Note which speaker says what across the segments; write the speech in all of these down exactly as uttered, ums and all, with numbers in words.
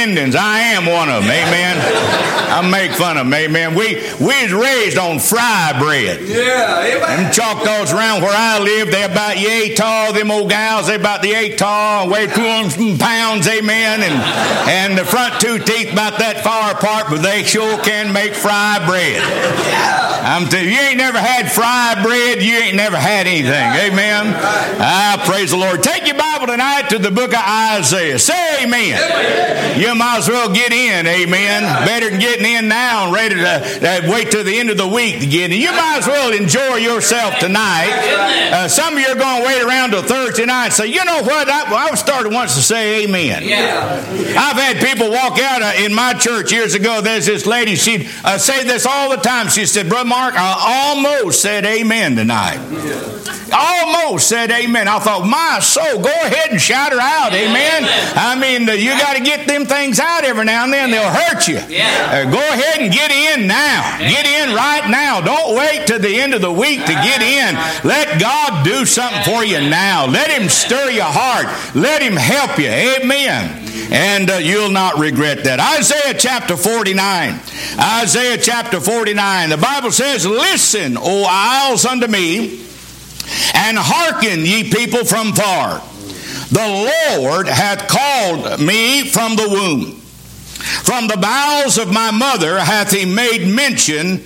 Speaker 1: Indians. I am one of them. Amen. I make fun of them. Amen. We we was raised on fry bread.
Speaker 2: Yeah, amen.
Speaker 1: Them Choctaws around where I live, they about yay tall. Them old gals, they about the eight tall, weigh two hundred pounds. Amen. And and the front two teeth about that far apart, but they sure can make fry bread. I'm telling you, you ain't never had fry bread, you ain't never had anything. Amen. Ah, praise the Lord. Take your Bible tonight to the book of Isaiah. Say amen. Amen. You might as well get in. Amen. Better than getting in now and ready to uh, wait till the end of the week to get in. You might as well enjoy yourself tonight. Uh, some of you are going to wait around till Thursday night and say, you know what? I, I started once to say amen.
Speaker 2: Yeah.
Speaker 1: I've had people walk out uh, in my church years ago. There's this lady, she'd uh, say this all the time. She said, Brother Mark, I almost said amen tonight. Almost said amen. I thought, my soul, go ahead and shout her out. Amen. I mean, uh, you got to get them things out every now and then. They'll hurt you. Uh, go ahead and get in now. Get in right now. Don't wait till the end of the week to get in. Let God do something for you now. Let Him stir your heart. Let Him help you. Amen. And uh, you'll not regret that. Isaiah chapter forty-nine. Isaiah chapter forty-nine. The Bible says, listen, O isles, unto me, and hearken, ye people from far. The Lord hath called me from the womb. From the bowels of my mother hath He made mention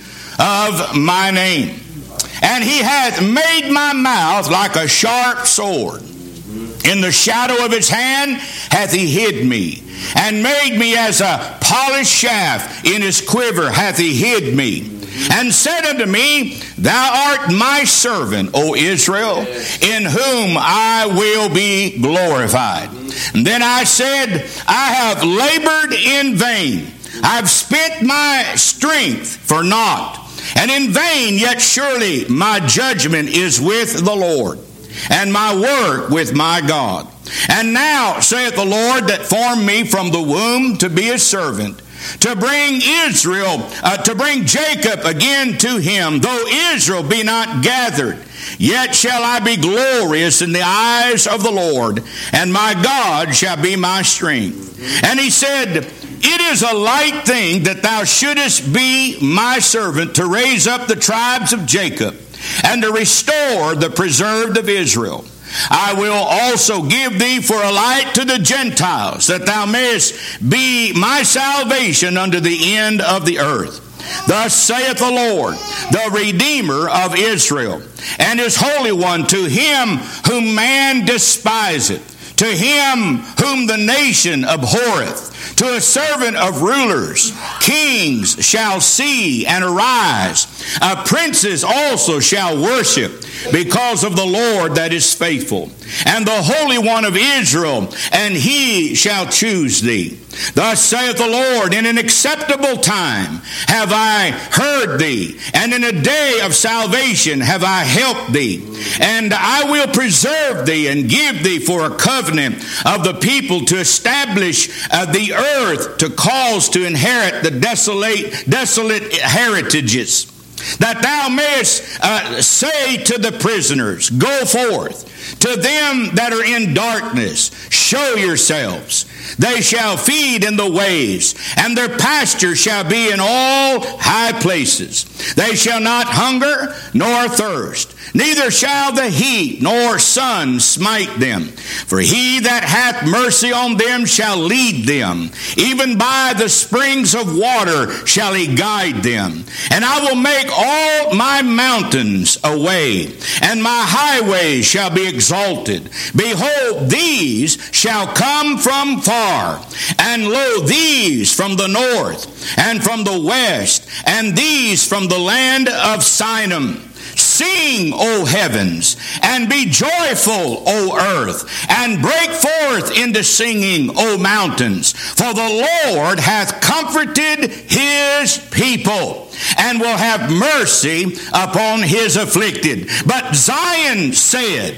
Speaker 1: of my name. And He hath made my mouth like a sharp sword. In the shadow of His hand hath He hid me, and made me as a polished shaft. In His quiver hath He hid me, and said unto me, Thou art my servant, O Israel, in whom I will be glorified. And then I said, I have labored in vain. I've spent my strength for naught, and in vain, yet surely my judgment is with the Lord, and my work with my God. And now, saith the Lord that formed me from the womb to be His servant, to bring Israel, uh, to bring Jacob again to Him. Though Israel be not gathered, yet shall I be glorious in the eyes of the Lord, and my God shall be my strength. And He said, It is a light thing that thou shouldest be my servant, to raise up the tribes of Jacob, and to restore the preserved of Israel. I will also give thee for a light to the Gentiles, that thou mayest be my salvation unto the end of the earth. Thus saith the Lord, the Redeemer of Israel, and His Holy One, to him whom man despiseth, to him whom the nation abhorreth, to a servant of rulers, kings shall see and arise. Uh, princes also shall worship, because of the Lord that is faithful, and the Holy One of Israel, and He shall choose thee. Thus saith the Lord, in an acceptable time have I heard thee, and in a day of salvation have I helped thee. And I will preserve thee, and give thee for a covenant of the people, to establish uh, the earth, to cause to inherit the desolate, desolate heritages. That thou mayest uh, say to the prisoners, Go forth. To them that are in darkness, show yourselves. They shall feed in the ways, and their pasture shall be in all high places. They shall not hunger nor thirst, neither shall the heat nor sun smite them. For He that hath mercy on them shall lead them. Even by the springs of water shall He guide them. And I will make all my mountains a way, and my highways shall be exalted. Behold, these shall come from far, and lo, these from the north, and from the west, and these from the land of Sinim. Sing, O heavens, and be joyful, O earth, and break forth into singing, O mountains. For the Lord hath comforted His people, and will have mercy upon His afflicted. But Zion said,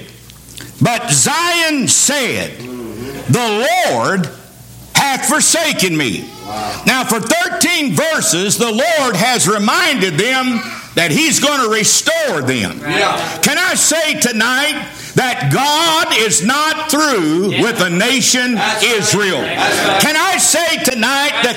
Speaker 1: but Zion said, the Lord hath forsaken me. Wow. Now for thirteen verses, the Lord has reminded them that He's going to restore them. Yeah. Can I say tonight that God is not through yeah. with the nation That's Israel? Right. Right. Can I say tonight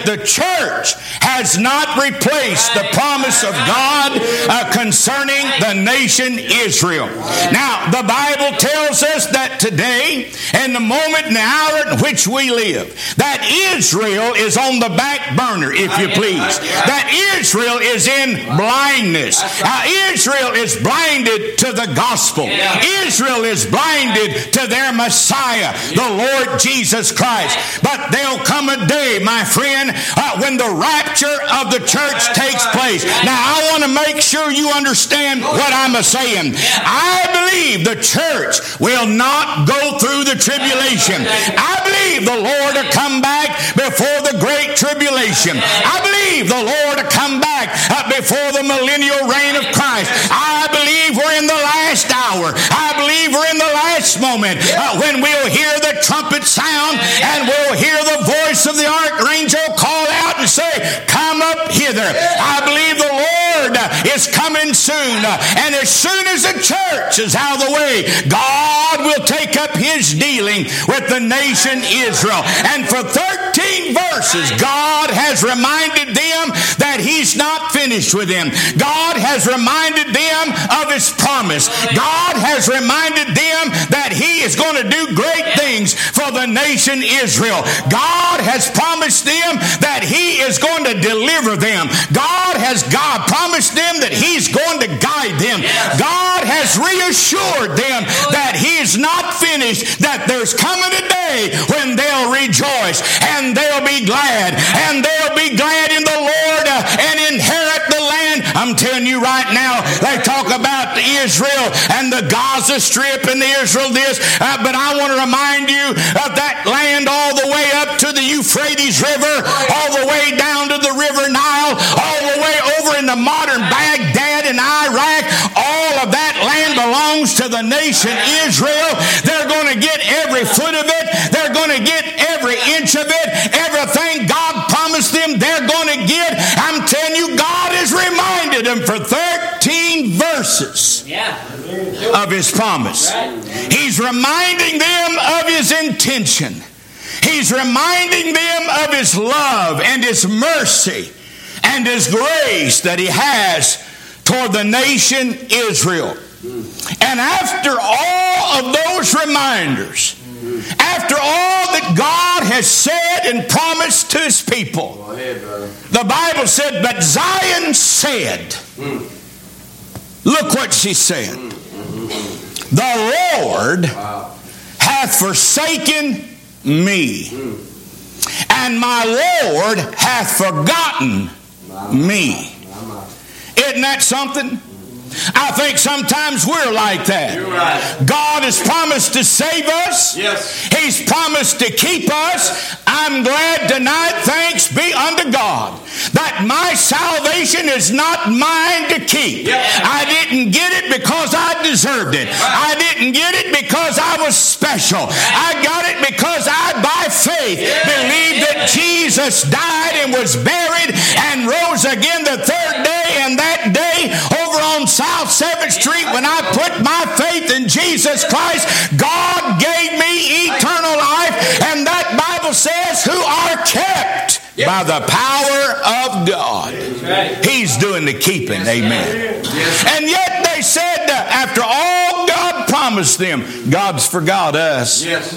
Speaker 1: that the church has not replaced the promise of God uh, concerning the nation Israel. Now, the Bible tells us that today, in the moment and the hour in which we live, that Israel is on the back burner, if you please. That Israel is in blindness. Uh, Israel is blinded to the gospel. Israel is blinded to their Messiah, the Lord Jesus Christ. But there'll come a day, my friend, uh, when the rapture of the church takes place. Now, I want to make sure you understand what I'm saying. I believe the church will not go through the tribulation. I believe the Lord will come back before the great tribulation. I believe the Lord will come back uh, before the millennial reign of Christ. I believe we're in the last hour. I believe we're in the last moment uh, when we'll hear the trumpet sound and we'll hear the voice of the archangel call out and say, "Come up hither." I believe the Lord is coming soon. And as soon as the church is out of the way, God will take up his dealing with the nation Israel. And for thirteen verses, God has reminded them that he's not finished with them. God has reminded them of his promise. God has reminded them that he is going to do great things for the nation Israel. God has promised them that he is going to deliver them. God has God promised them that he's going to guide them. God has reassured them that he is not finished, that there's coming a day when they'll rejoice and they'll be glad and they'll be glad in the Lord and inherit the land. I'm telling you right now, they talk about Israel and the Gaza Strip and the Israel this, uh, but I want to remind you of that land all the way up to the Euphrates River, all the way down to the River Nile, all the way over in the modern Baghdad and Iraq. All of that land belongs to the nation Israel. They're going to get every foot of it. They're going to get every inch of it. Everything God promised them, they're going to get. I'm telling you, God has reminded them for thirteen verses of his promise. He's reminding them of his intention. He's reminding them of his love and his mercy and his grace that he has toward the nation Israel. And after all of those reminders, after all that God has said and promised to his people, the Bible said, but Zion said, look what she said, the Lord hath forsaken me, and my Lord hath forgotten me. Isn't that something? I think sometimes we're like that. Right. God has promised to save us. Yes. He's promised to keep us. I'm glad tonight, thanks be unto God, that my salvation is not mine to keep. Yeah. I didn't get it because I deserved it. Right. I didn't get it because I was special. I got it because I, by faith, yeah. believed yeah. that Jesus died and was buried and rose again the third day. And that day, over on South seventh Street, when I put my faith in Jesus Christ, God gave me eternal life. And that Bible says, who are kept yep. by the power of God. Right. He's doing the keeping. Yes. Amen. Yes. And yet they said, after all God promised them, God's forgot us. Yes.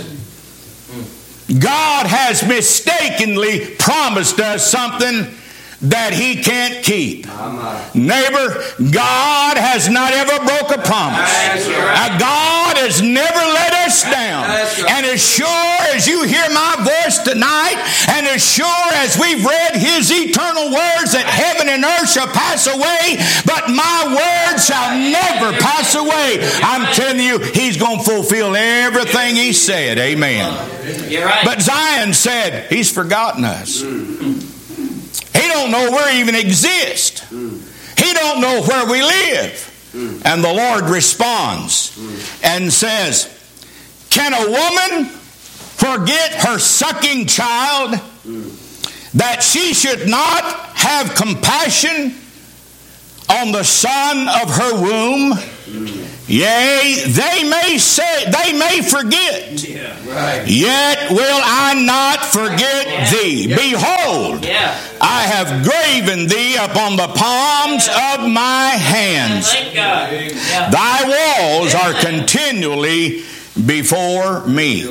Speaker 1: God has mistakenly promised us something that he can't keep. Neighbor, God has not ever broke a promise. Uh, God has never let us down. And as sure as you hear my voice tonight, and as sure as we've read his eternal words that heaven and earth shall pass away, but my word shall never pass away. I'm telling you, he's going to fulfill everything he said. Amen. But Zion said, he's forgotten us. He don't know where we even exist. Mm. He don't know where we live. Mm. And the Lord responds mm. and says, can a woman forget her sucking child mm. that she should not have compassion on the son of her womb? Mm. Yea, they may say, they may forget. Yeah, right. Yet will I not forget thee. Behold, I have graven thee upon the palms of my hands. Thy walls are continually before me.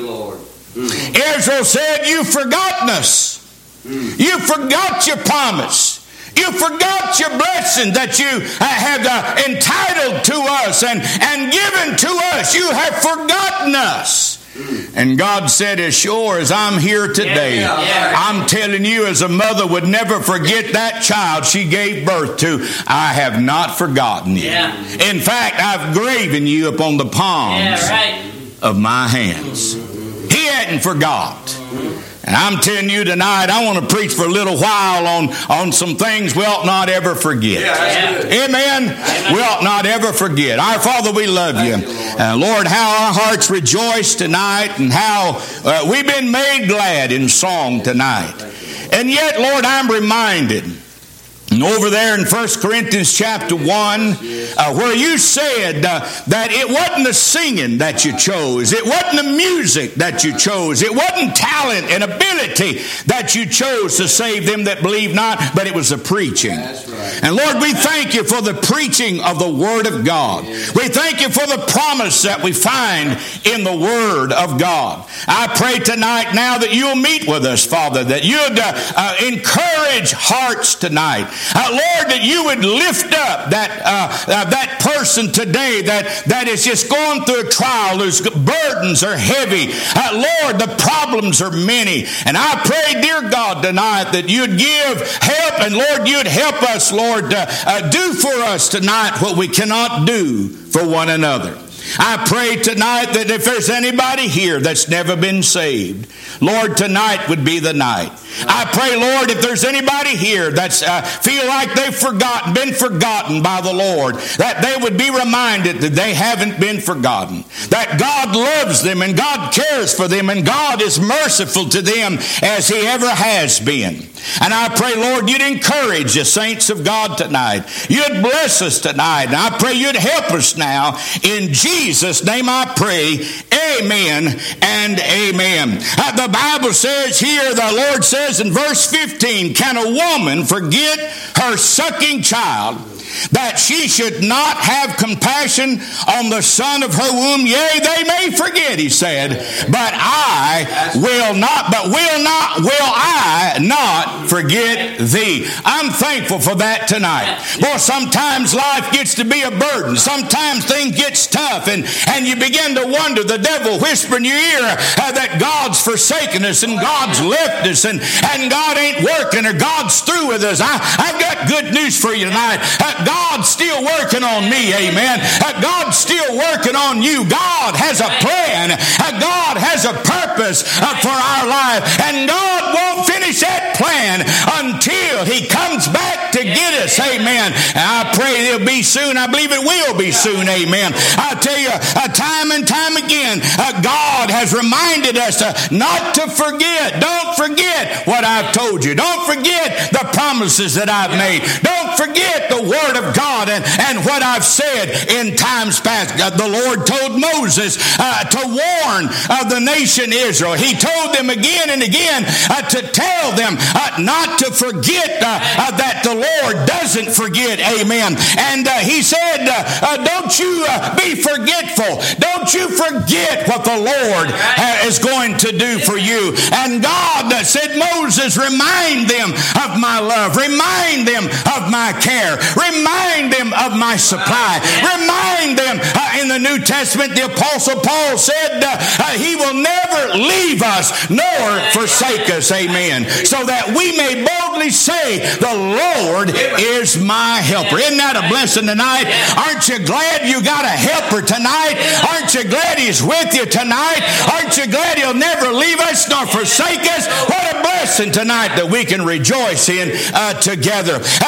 Speaker 1: Israel said, you've forgotten us. You forgot your promise. You forgot your blessing that you have uh, entitled to us and, and given to us. You have forgotten us. And God said, as sure as I'm here today, yeah, yeah. I'm telling you, as a mother would never forget that child she gave birth to, I have not forgotten you. Yeah. In fact, I've graven you upon the palms yeah, right. of my hands. He hadn't forgot. And I'm telling you tonight, I want to preach for a little while on, on some things we ought not ever forget. Yeah, Amen. Amen. We ought not ever forget. Our Father, we love you. Uh, Lord, how our hearts rejoice tonight and how uh, we've been made glad in song tonight. And yet, Lord, I'm reminded, and over there in First Corinthians chapter one, uh, where you said uh, that it wasn't the singing that you chose. It wasn't the music that you chose. It wasn't talent and ability that you chose to save them that believe not, but it was the preaching. Right. And Lord, we thank you for the preaching of the Word of God. We thank you for the promise that we find in the Word of God. I pray tonight now that you'll meet with us, Father, that you'd uh, uh, encourage hearts tonight. Uh, Lord, that you would lift up that uh, uh, that person today that, that is just going through a trial, whose burdens are heavy. Uh, Lord, the problems are many. And I pray, dear God, tonight that you'd give help, and Lord, you'd help us, Lord, uh, uh, do for us tonight what we cannot do for one another. I pray tonight that if there's anybody here that's never been saved, Lord, tonight would be the night. I pray, Lord, if there's anybody here that's uh, feel like they've forgotten, been forgotten by the Lord, that they would be reminded that they haven't been forgotten, that God loves them and God cares for them and God is merciful to them as He ever has been. And I pray, Lord, you'd encourage the saints of God tonight. You'd bless us tonight. And I pray you'd help us now. In Jesus' name I pray. Amen and amen. Uh, the Bible says here, the Lord says in verse fifteen, can a woman forget her sucking child, that she should not have compassion on the son of her womb? Yea, they may forget, he said, but I will not, but will not, will I not forget thee. I'm thankful for that tonight. Boy, sometimes life gets to be a burden. Sometimes things get tough, and, and you begin to wonder, the devil whisper in your ear uh, that God's forsaken us and God's left us and, and God ain't working or God's through with us. I, I've got good news for you tonight. Uh, God's still working on me, amen. Uh, God's still working on you. God has a plan. Uh, God has a purpose uh, for our life. And God won't finish that plan until He comes back to get us, amen. And I pray it'll be soon. I believe it will be soon, amen. I tell you, uh, time and time again, uh, God has reminded us uh, not to forget. Don't forget what I've told you. Don't forget the promises that I've made. Don't forget the Word of God and, and what I've said in times past. Uh, the Lord told Moses uh, to warn uh, the nation Israel. He told them again and again uh, to tell them uh, not to forget uh, uh, that the Lord doesn't forget. Amen. And uh, he said, uh, uh, don't you uh, be forgetful. Don't you forget what the Lord uh, is going to do for you. And God uh, said, Moses, remind them of my love. Remind them of my care. Remind them of my supply. Remind them uh, in the New Testament, the Apostle Paul said uh, uh, he will never leave us nor forsake us. Amen. So that we may boldly say, the Lord is my helper. Isn't that a blessing tonight? Aren't you glad you got a helper tonight? Aren't you glad He's with you tonight? Aren't you glad He'll never leave us nor forsake us? What a blessing tonight that we can rejoice in uh, together. Hey, the Bible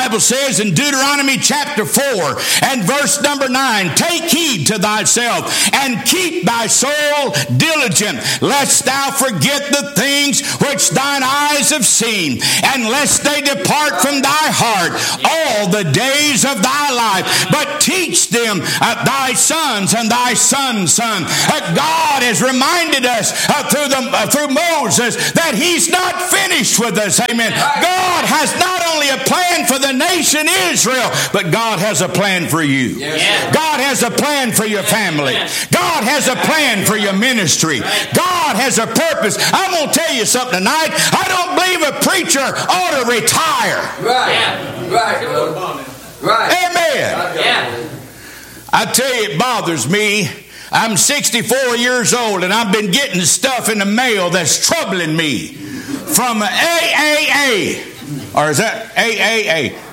Speaker 1: Bible says in Deuteronomy chapter four and verse number nine, take heed to thyself and keep thy soul diligent, lest thou forget the things which thine eyes have seen, and lest they depart from thy heart all the days of thy life, but teach them uh, thy sons and thy son's son. Uh, God has reminded us uh, through, the, uh, through Moses that he's not finished with us. Amen. God has not only a plan for the nation Israel, but God has a plan for you. God has a plan for your family. God has a plan for your ministry. God has a purpose. I'm going to tell you something tonight. I don't believe a preacher ought to retire.
Speaker 2: Right. Right. Right.
Speaker 1: Amen.
Speaker 2: Yeah.
Speaker 1: I tell you, it bothers me. I'm sixty-four years old and I've been getting stuff in the mail that's troubling me from A A A. Or is that A A A?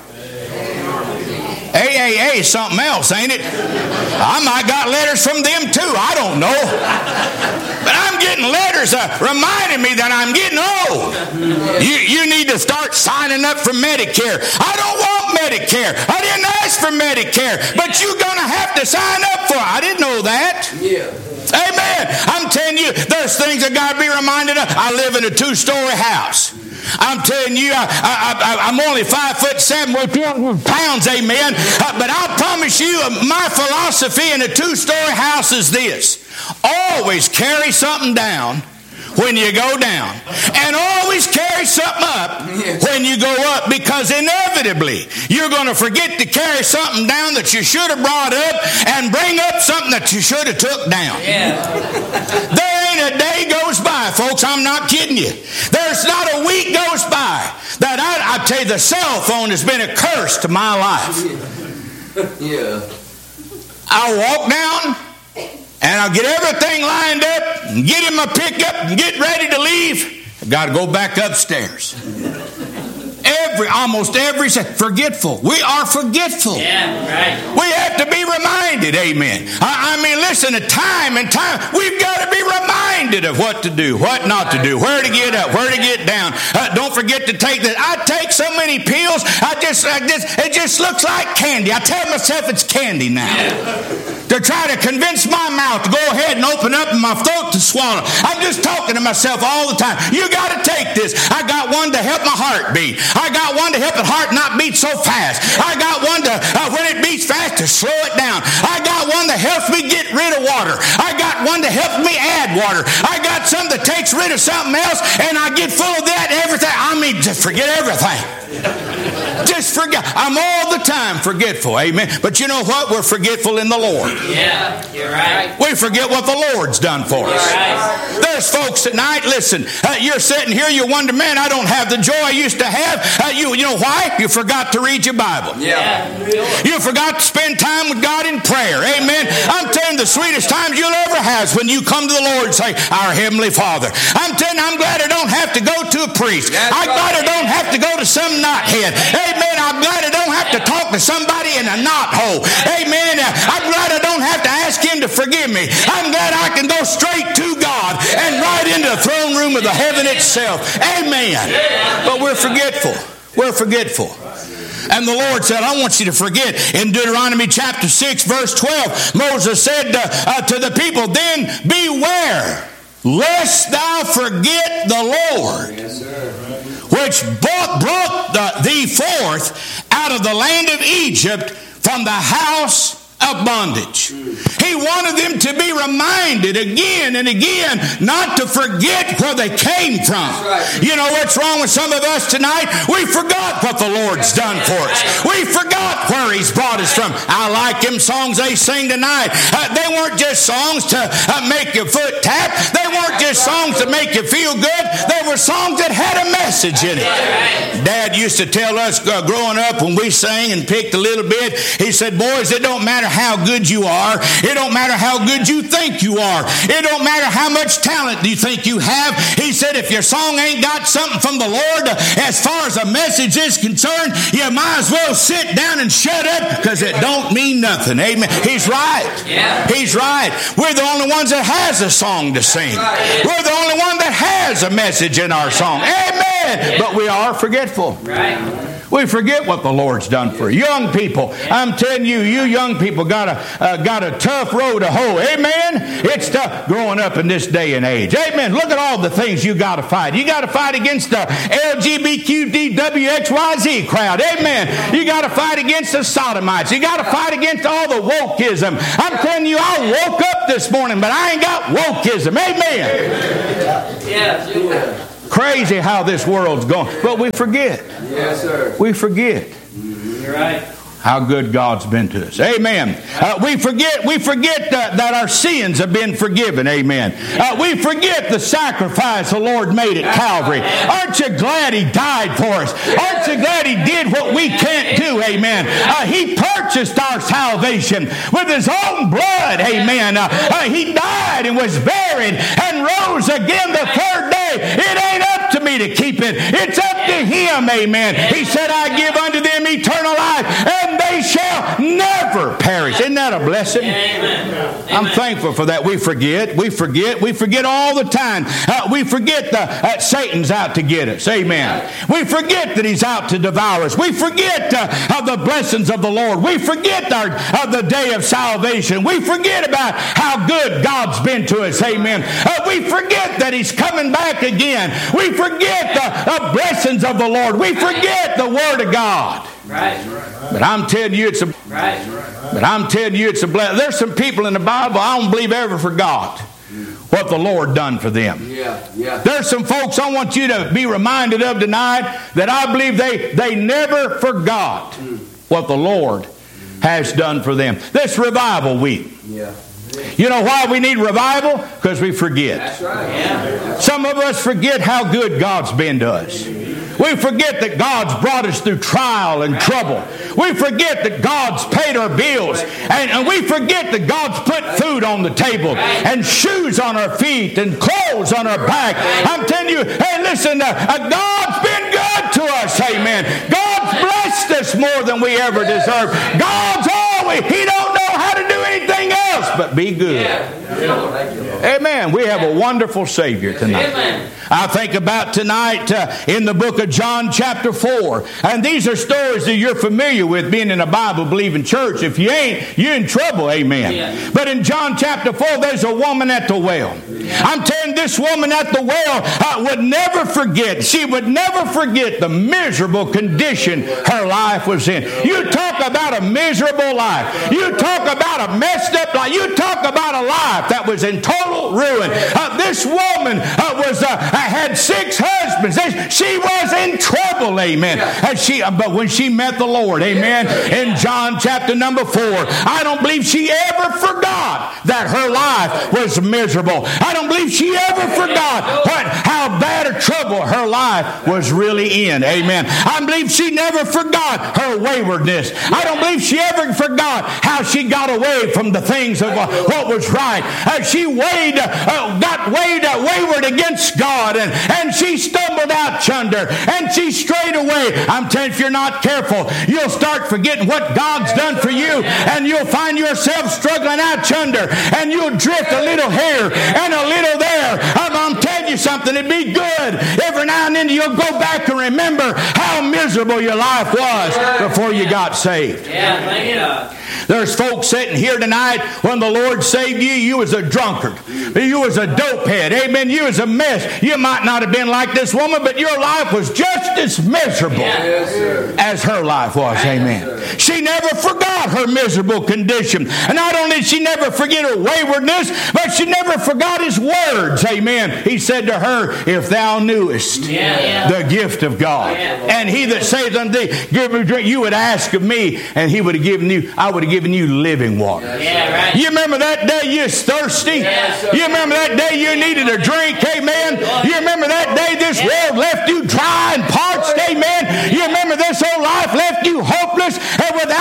Speaker 1: A A A is something else, ain't it? I might got letters from them too. I don't know. But I'm getting letters uh, reminding me that I'm getting old. You, you need to start signing up for Medicare. I don't want Medicare. I didn't ask for Medicare. But you're going to have to sign up for it. I didn't know that.
Speaker 2: Yeah.
Speaker 1: Amen. I'm telling you, there's things that got to be reminded of. I live in a two-story house. I'm telling you, I, I, I, I'm only five foot seven with pounds, amen. Uh, but I promise you, my philosophy in a two-story house is this. Always carry something down when you go down. And always carry something up when you go up, because inevitably you're going to forget to carry something down that you should have brought up and bring up something that you should have took down. Yeah. There ain't a day goes by, folks, I'm not kidding you. There's not a week goes by that I, I tell you, the cell phone has been a curse to my life.
Speaker 2: Yeah.
Speaker 1: I'll walk down and I'll get everything lined up and get in my pickup and get ready to leave. I've got to go back upstairs. Every, almost every, forgetful. We are forgetful.
Speaker 2: Yeah, right.
Speaker 1: We have to be reminded, amen. I, I mean, listen, a time and time, we've got to be reminded of what to do, what not to do, where to get up, where to get down. Uh, don't forget to take this. I take so many pills, I just, I just, it just looks like candy. I tell myself it's candy now. Yeah. To try to convince my mouth to go ahead and open up and my throat to swallow. I'm just talking to myself all the time. You got to take this. I got one to help my heart beat. I got one to help the heart not beat so fast. I got one to, uh, when it beats fast, to slow it down. I got one that helps me get rid of water. I got one that helps me add water. I got some that takes rid of something else, and I get full of that and everything. I mean, just forget everything. Just forget. I'm all the time forgetful. Amen. But you know what? We're forgetful in the Lord.
Speaker 2: Yeah, you're right.
Speaker 1: We forget what the Lord's done for us.
Speaker 2: Right.
Speaker 1: There's folks tonight, listen, uh, you're sitting here, you wonder, man, I don't have the joy I used to have. Uh, you, you know why? You forgot to read your Bible.
Speaker 2: Yeah.
Speaker 1: You forgot to spend time with God in prayer. Amen. I'm telling you, the sweetest times you'll ever have is when you come to the Lord and say, our Heavenly Father. I'm telling you, I'm glad I don't have to go to a priest.
Speaker 2: That's
Speaker 1: I'm glad I
Speaker 2: right.
Speaker 1: don't have to go to some knothead. Amen. I'm glad I don't have to talk to somebody in a knothole. Amen. I'm glad I don't have to ask him to forgive me. I'm glad I can go straight to God and right into the throne room of the heaven itself. Amen. But we're forgetful. We're forgetful. And the Lord said, I want you to forget. In Deuteronomy chapter six, verse twelve, Moses said uh, uh, to the people, then beware, lest thou forget the Lord,
Speaker 2: Yes, sir.
Speaker 1: which brought, brought the, thee forth out of the land of Egypt from the house of bondage. He wanted them to be reminded again and again not to forget where they came from.
Speaker 2: Right.
Speaker 1: You know what's wrong with some of us tonight? We forgot what the Lord's done for us. We forgot where He's brought us from. I like them songs they sing tonight. Uh, they weren't just songs to uh, make your foot tap. They weren't just songs to make you feel good. They were songs that had a message in it. Dad used to tell us uh, growing up when we sang and picked a little bit, he said, boys, it don't matter how good you are. It don't matter how good you think you are. It don't matter how much talent you think you have. He said, if your song ain't got something from the Lord, as far as a message is concerned, you might as well sit down and shut up, because it don't mean nothing. Amen. He's right.
Speaker 2: Yeah.
Speaker 1: He's right. We're the only ones that has a song to sing. We're the only one that has a message in our song. Amen. But we are forgetful.
Speaker 2: Right.
Speaker 1: We forget what the Lord's done for young people. I'm telling you, you young people got a uh, got a tough road to hoe. Amen. It's tough growing up in this day and age. Amen. Look at all the things you got to fight. You got to fight against the L G B T Q W X Y Z crowd. Amen. You got to fight against the sodomites. You got to fight against all the wokeism. I'm telling you, I woke up this morning, but I ain't got wokeism. Amen.
Speaker 2: Yeah.
Speaker 1: Crazy how this world's going. But we forget.
Speaker 3: Yes, sir.
Speaker 1: We forget.
Speaker 2: You're right.
Speaker 1: How good God's been to us. Amen. Uh, we forget we forget that, that our sins have been forgiven. Amen. Uh, we forget the sacrifice the Lord made at Calvary. Aren't you glad He died for us? Aren't you glad He did what we can't do? Amen. Uh, he purchased our salvation with His own blood. Amen. Uh, uh, he died and was buried and rose again the third day. It ain't up to me to keep it. It's up to Him. Amen. He said, I give unto them eternal life, and they shall never perish. Isn't that a blessing?
Speaker 2: Amen.
Speaker 1: I'm thankful for that. We forget. We forget. We forget all the time. Uh, we forget that Satan's out to get us. Amen. We forget that he's out to devour us. We forget uh, of the blessings of the Lord. We forget our, of the day of salvation. We forget about how good God's been to us. Amen. Uh, we forget that He's coming back again. We forget the, the blessings of the Lord. We forget the Word of God.
Speaker 2: Right.
Speaker 1: But I'm telling you, it's a.
Speaker 2: Right.
Speaker 1: But I'm telling you, it's a blessing. There's some people in the Bible I don't believe ever forgot what the Lord done for them.
Speaker 3: Yeah, yeah.
Speaker 1: There's some folks I want you to be reminded of tonight that I believe they they never forgot what the Lord has done for them. This revival week.
Speaker 3: Yeah.
Speaker 1: You know why we need revival? Because we forget.
Speaker 3: That's right.
Speaker 2: Yeah.
Speaker 1: Some of us forget how good God's been to us. We forget that God's brought us through trial and trouble. We forget that God's paid our bills. And, and we forget that God's put food on the table and shoes on our feet and clothes on our back. I'm telling you, hey, listen, uh, uh, God's been good to us. Amen. God's blessed us more than we ever deserve. God's always, He don't know how to do anything else but be good. Amen. We have a wonderful Savior tonight.
Speaker 2: Amen.
Speaker 1: I think about tonight uh, in the book of John chapter four. And these are stories that you're familiar with being in a Bible-believing church. If you ain't, you're in trouble. Amen.
Speaker 2: Yeah.
Speaker 1: But in John chapter four, there's a woman at the well. Yeah. I'm telling you, this woman at the well uh, would never forget. She would never forget the miserable condition her life was in. You talk about a miserable life. You talk about a messed up life. You talk about a life that was in total ruin. Uh, this woman uh, was uh, had six husbands. She was in trouble, amen. And she, but when she met the Lord, amen, in John chapter number four, I don't believe she ever forgot that her life was miserable. I don't believe she ever forgot what, how bad a trouble her life was really in, amen. I believe she never forgot her waywardness. I don't believe she ever forgot how she got away from the things of uh, what was right. Uh, she weighed, uh, got weighed, uh, wayward against God, and, and she stumbled out yonder, and she strayed away. I'm telling you, if you're not careful, you'll start forgetting what God's done for you, and you'll find yourself struggling out yonder, and you'll drift a little here and a little there. I'm, I'm telling you something, it'd be good every now and then you'll go back and remember how miserable your life was before you got saved.
Speaker 2: Yeah, thank you.
Speaker 1: There's folks sitting here tonight, when the Lord saved you, you was a drunkard. You was a dopehead. Amen. You was a mess. You might not have been like this woman, but your life was just as miserable
Speaker 3: Yes,
Speaker 1: as her life was. Amen. She never forgot her miserable condition. And not only did she never forget her waywardness, but she never forgot His words. Amen. He said to her, if thou knewest
Speaker 2: Yeah, yeah.
Speaker 1: the gift of God,
Speaker 2: Yeah.
Speaker 1: and He that saith unto thee, give me a drink, you would ask of me, and He would have given you, I would have given you living water.
Speaker 2: Yeah, right.
Speaker 1: You remember that day you was thirsty?
Speaker 2: Yes, sir.
Speaker 1: You remember that day you needed a drink? Amen. You remember that day this world left you dry and parched? Amen. You remember this whole life left you hopeless and without no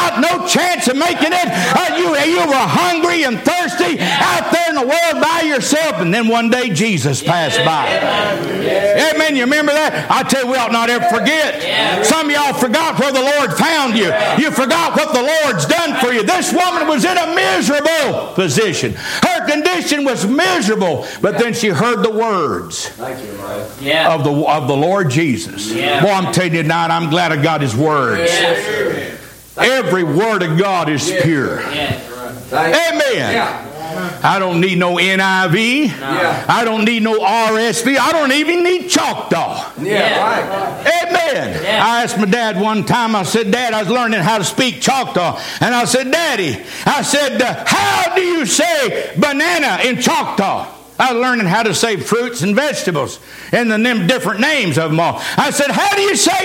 Speaker 1: chance of making it. Uh, you, you were hungry and thirsty out there in the world by yourself, and then one day Jesus passed by. Amen. You remember that? I tell you, we ought not ever forget. Some of y'all forgot where the Lord found you. You forgot what the Lord's done for you. This woman was in a miserable position. Her condition was miserable, but then she heard the words
Speaker 3: Thank you, Lord.
Speaker 2: Yeah.
Speaker 1: of the of the Lord Jesus.
Speaker 2: Yeah.
Speaker 1: Boy, I'm telling you tonight, I'm glad I got His words.
Speaker 2: Yeah.
Speaker 1: Every word of God is pure.
Speaker 2: Yeah.
Speaker 3: Thank you.
Speaker 1: Amen.
Speaker 3: Yeah.
Speaker 1: I don't need no N I V.
Speaker 3: Yeah.
Speaker 1: I don't need no R S V. I don't even need Choctaw.
Speaker 3: Yeah,
Speaker 2: Yeah.
Speaker 3: right.
Speaker 1: Amen.
Speaker 2: Yeah.
Speaker 1: I asked my dad one time, I said, Dad, I was learning how to speak Choctaw. And I said, Daddy, I said, uh, how do you say banana in Choctaw? I was learning how to say fruits and vegetables and the them different names of them all. I said, how do you say